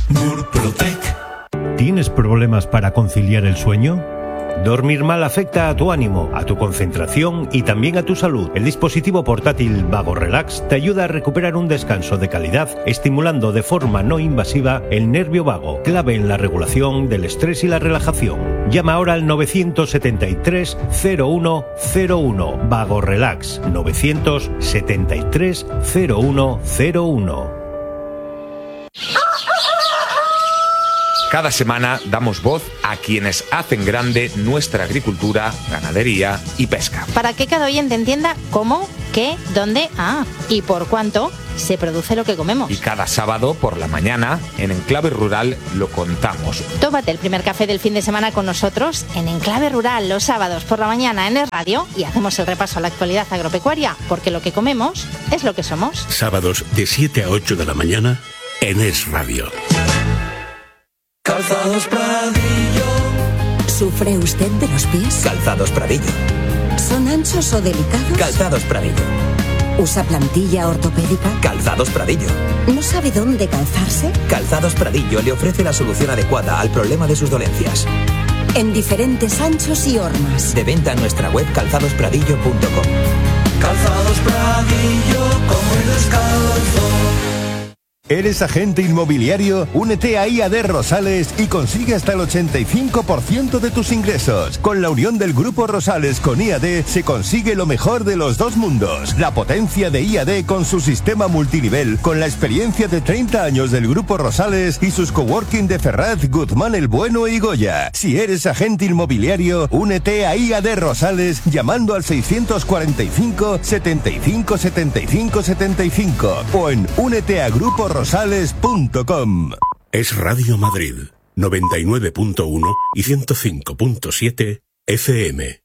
Murprotec. ¿Tienes problemas para conciliar el sueño? Dormir mal afecta a tu ánimo, a tu concentración y también a tu salud. El dispositivo portátil Vago Relax te ayuda a recuperar un descanso de calidad, estimulando de forma no invasiva el nervio vago, clave en la regulación del estrés y la relajación. Llama ahora al 973 0101. Vago Relax 973 0101. Cada semana damos voz a quienes hacen grande nuestra agricultura, ganadería y pesca. Para que cada oyente entienda cómo, qué, dónde, y por cuánto se produce lo que comemos. Y cada sábado por la mañana, en Enclave Rural, lo contamos. Tómate el primer café del fin de semana con nosotros en Enclave Rural los sábados por la mañana en Es Radio y hacemos el repaso a la actualidad agropecuaria, porque lo que comemos es lo que somos. Sábados de 7 a 8 de la mañana en Es Radio. Calzados Pradillo. ¿Sufre usted de los pies? Calzados Pradillo. ¿Son anchos o delicados? Calzados Pradillo. ¿Usa plantilla ortopédica? Calzados Pradillo. ¿No sabe dónde calzarse? Calzados Pradillo le ofrece la solución adecuada al problema de sus dolencias. En diferentes anchos y hormas. De venta en nuestra web calzadospradillo.com. Calzados Pradillo, como el descalzo. ¿Eres agente inmobiliario? Únete a IAD Rosales y consigue hasta el 85% de tus ingresos. Con la unión del Grupo Rosales con IAD se consigue lo mejor de los dos mundos. La potencia de IAD con su sistema multinivel, con la experiencia de 30 años del Grupo Rosales y sus coworking de Ferraz, Guzmán el Bueno y Goya. Si eres agente inmobiliario, únete a IAD Rosales llamando al 645 75 75 75 o en úneteagruporosales.com. Es Radio Madrid, 99.1 y 105.7 FM.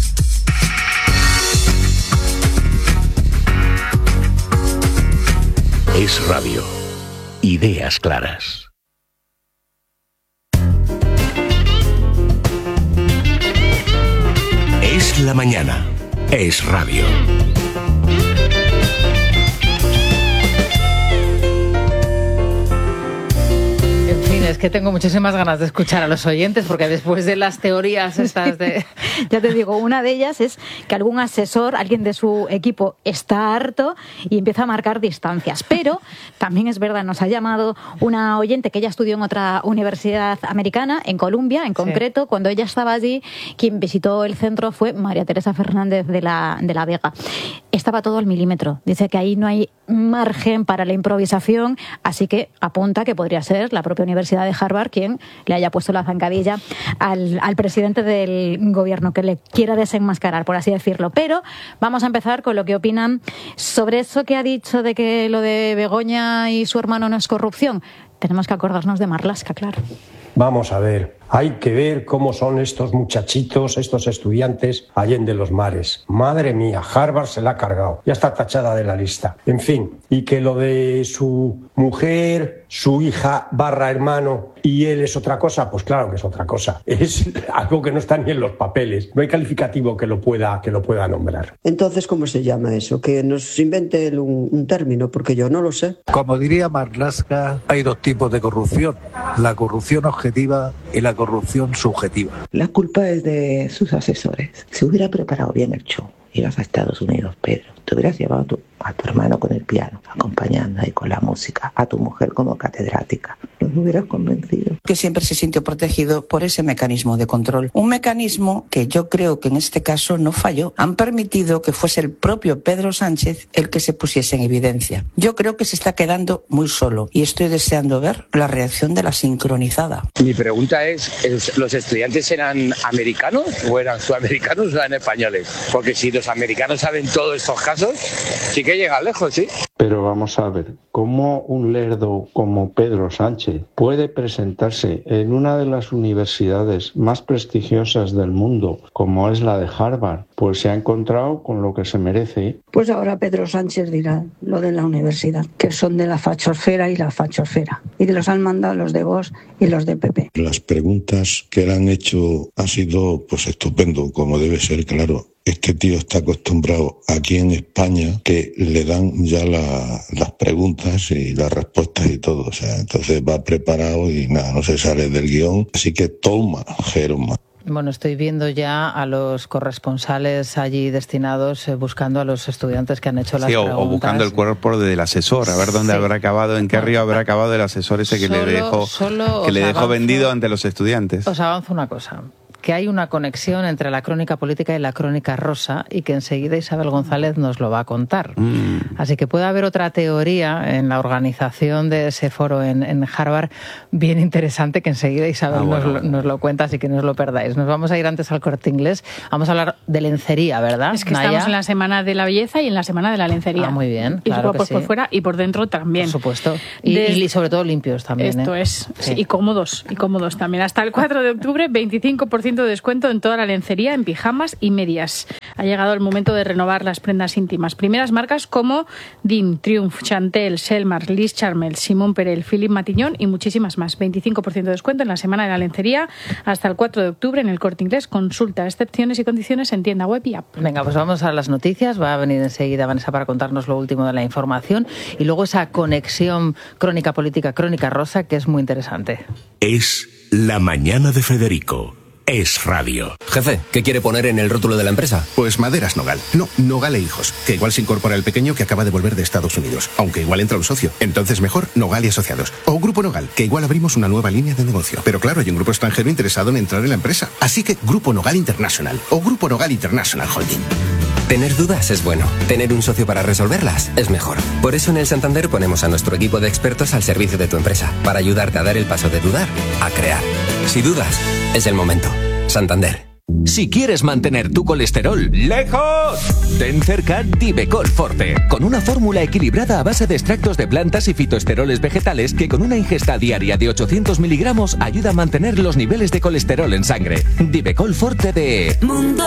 Es Radio. Ideas claras. Es la mañana. Es Radio. Es que tengo muchísimas ganas de escuchar a los oyentes, porque después de las teorías estas de... Ya te digo, una de ellas es que algún asesor, alguien de su equipo está harto y empieza a marcar distancias. Pero también es verdad, nos ha llamado una oyente que ella estudió en otra universidad americana, en Columbia, en concreto, cuando ella estaba allí, quien visitó el centro fue María Teresa Fernández de la Vega. Estaba todo al milímetro. Dice que ahí no hay margen para la improvisación, así que apunta que podría ser la propia Universidad de Harvard quien le haya puesto la zancadilla al presidente del gobierno, que le quiera desenmascarar, por así decirlo. Pero vamos a empezar con lo que opinan sobre eso que ha dicho de que lo de Begoña y su hermano no es corrupción. Tenemos que acordarnos de Marlaska, claro. Vamos a ver, hay que ver cómo son estos muchachitos, estos estudiantes allende los mares. Madre mía, Harvard se la ha cargado, ya está tachada de la lista. En fin, y que lo de su mujer, su hija / hermano y él es otra cosa, pues claro que es otra cosa. Es algo que no está ni en los papeles, no hay calificativo que lo pueda nombrar. Entonces, ¿cómo se llama eso? Que nos invente él un término, porque yo no lo sé. Como diría Marlaska, hay dos tipos de corrupción, la corrupción objetiva y la corrupción subjetiva. La culpa es de sus asesores. Se hubiera preparado bien el show. Ibas a Estados Unidos, Pedro. Te hubieras llevado a tu hermano con el piano, acompañando ahí con la música, a tu mujer como catedrática. Los hubieras convencido. Que siempre se sintió protegido por ese mecanismo de control. Un mecanismo que yo creo que en este caso no falló. Han permitido que fuese el propio Pedro Sánchez el que se pusiese en evidencia. Yo creo que se está quedando muy solo y estoy deseando ver la reacción de la sincronizada. Mi pregunta es, ¿los estudiantes eran americanos o eran sudamericanos o eran españoles? Porque si los americanos saben todos estos casos, sí que llegan lejos, ¿sí? Pero vamos a ver, ¿cómo un lerdo como Pedro Sánchez puede presentarse en una de las universidades más prestigiosas del mundo, como es la de Harvard? Pues se ha encontrado con lo que se merece. Pues ahora Pedro Sánchez dirá lo de la universidad, que son de la fachosfera y la fachosfera. Y los han mandado los de Vox y los de PP. Las preguntas que le han hecho ha sido pues estupendo, como debe ser, claro. este tío está acostumbrado aquí en España que le dan ya las preguntas y las respuestas y todo, o sea, entonces va preparado y nada, no se sale del guión, así que toma, Germa. Bueno, estoy viendo ya a los corresponsales allí destinados buscando a los estudiantes que han hecho las preguntas. O buscando el cuerpo del asesor, a ver dónde habrá acabado, en qué río habrá acabado el asesor ese que le dejó vendido ante los estudiantes. Os avanzo una cosa, que hay una conexión entre la crónica política y la crónica rosa y que enseguida Isabel González nos lo va a contar. Así que puede haber otra teoría en la organización de ese foro en Harvard bien interesante que enseguida Isabel nos lo cuenta, así que no os lo perdáis. Nos vamos a ir antes al Corte Inglés. Vamos a hablar de lencería, ¿verdad? Es que estamos en la Semana de la Belleza y en la Semana de la Lencería. Muy bien, y claro guapos que sí. por fuera y por dentro también. Por supuesto. Y sobre todo limpios también. Esto es. Sí. Y cómodos también. Hasta el 4 de octubre, 25% de descuento en toda la lencería, en pijamas y medias. Ha llegado el momento de renovar las prendas íntimas. Primeras marcas como Dim, Triumph, Chantel, Selmar, Liz Charmel, Simón Perel, Philippe Matillon y muchísimas más. 25% de descuento en la Semana de la Lencería hasta el 4 de octubre en el Corte Inglés. Consulta excepciones y condiciones en tienda web y app. Venga, pues vamos a las noticias. Va a venir enseguida Vanessa para contarnos lo último de la información y luego esa conexión crónica política, crónica rosa, que es muy interesante. Es La Mañana de Federico. Es Radio. Jefe, ¿qué quiere poner en el rótulo de la empresa? Pues Maderas Nogal. No, Nogal e Hijos. Que igual se incorpora el pequeño que acaba de volver de Estados Unidos. Aunque igual entra un socio. Entonces mejor Nogal y Asociados. O Grupo Nogal, que igual abrimos una nueva línea de negocio. Pero claro, hay un grupo extranjero interesado en entrar en la empresa. Así que Grupo Nogal International. O Grupo Nogal International Holding. Tener dudas es bueno. Tener un socio para resolverlas es mejor. Por eso en el Santander ponemos a nuestro equipo de expertos al servicio de tu empresa. Para ayudarte a dar el paso de dudar a crear. Si dudas, es el momento. Santander. Si quieres mantener tu colesterol lejos, ten cerca Divecol Forte, con una fórmula equilibrada a base de extractos de plantas y fitoesteroles vegetales que con una ingesta diaria de 800 miligramos ayuda a mantener los niveles de colesterol en sangre. Divecol Forte de Mundo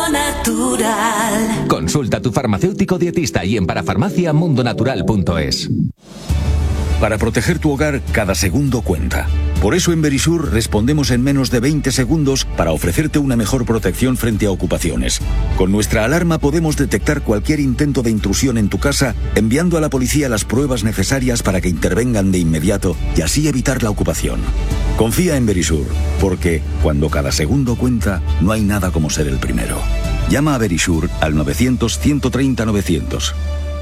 Natural. Consulta a tu farmacéutico dietista y en parafarmaciamundonatural.es. Para proteger tu hogar, cada segundo cuenta. Por eso en Verisur respondemos en menos de 20 segundos para ofrecerte una mejor protección frente a ocupaciones. Con nuestra alarma podemos detectar cualquier intento de intrusión en tu casa, enviando a la policía las pruebas necesarias para que intervengan de inmediato y así evitar la ocupación. Confía en Verisur, porque cuando cada segundo cuenta, no hay nada como ser el primero. Llama a Verisur al 900-130-900.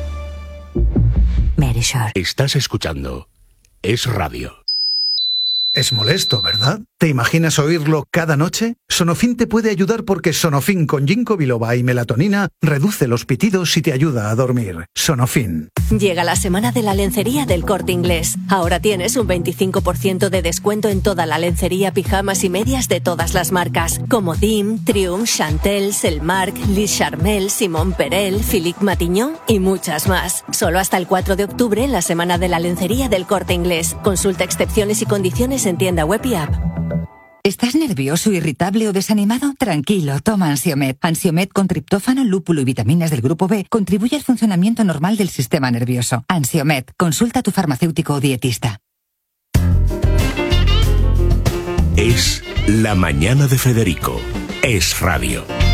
Verisur. Estás escuchando Es Radio. Es molesto, ¿verdad? ¿Te imaginas oírlo cada noche? Sonofin te puede ayudar porque Sonofin con ginkgo biloba y melatonina reduce los pitidos y te ayuda a dormir. Sonofin. Llega la Semana de la Lencería del Corte Inglés. Ahora tienes un 25% de descuento en toda la lencería, pijamas y medias de todas las marcas, como Dim, Triumph, Chantel, Selmark, Liz Charmel, Simón Perel, Philippe Matillon y muchas más. Solo hasta el 4 de octubre en la Semana de la Lencería del Corte Inglés. Consulta excepciones y condiciones en tienda web y app. ¿Estás nervioso, irritable o desanimado? Tranquilo, toma Ansiomed. Ansiomed con triptófano, lúpulo y vitaminas del grupo B contribuye al funcionamiento normal del sistema nervioso. Ansiomed, consulta a tu farmacéutico o dietista. Es La Mañana de Federico. Es Radio.